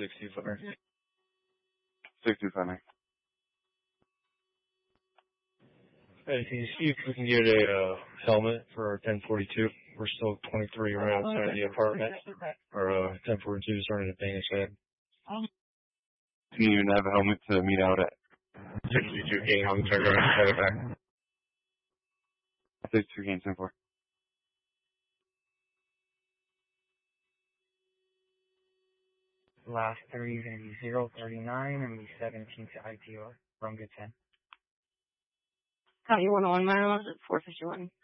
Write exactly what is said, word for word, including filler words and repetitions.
sixty-five. sixty-five. Hey, can you see if we can get a uh, helmet for ten forty-two? We're still twenty-three right outside the apartment. Or uh, ten forty-two is starting to bang his head. Do you even have a helmet to meet out at? sixty-two King, I'm going to head it back. sixty-two King, ten four. Last three is going to be zero thirty-nine and be seventeen to I T O from good ten. County one oh one, mile, four fifty-one.